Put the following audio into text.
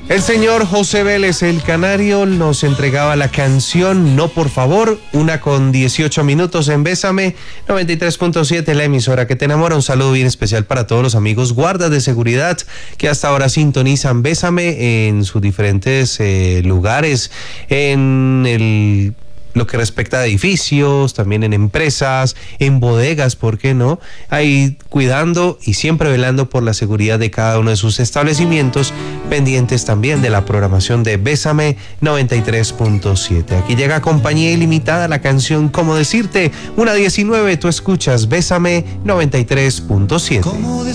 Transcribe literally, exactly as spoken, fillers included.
El señor José Vélez, el canario, nos entregaba la canción No por favor, una con dieciocho minutos en Bésame, noventa y tres punto siete, la emisora que te enamora. Un saludo bien especial para todos los amigos guardas de seguridad que hasta ahora sintonizan Bésame en sus diferentes eh, lugares, en el... lo que respecta a edificios, también en empresas, en bodegas, ¿por qué no? Ahí cuidando y siempre velando por la seguridad de cada uno de sus establecimientos, pendientes también de la programación de Bésame noventa y tres punto siete. Aquí llega Compañía Ilimitada, la canción Cómo Decirte, una diecinueve, tú escuchas Bésame noventa y tres punto siete.